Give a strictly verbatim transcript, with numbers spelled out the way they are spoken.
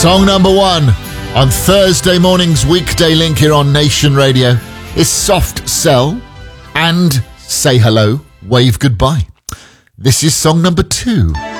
Song number one on Thursday morning's weekday link here on Nation Radio is Soft Cell and Say Hello, Wave Goodbye. This is song number two.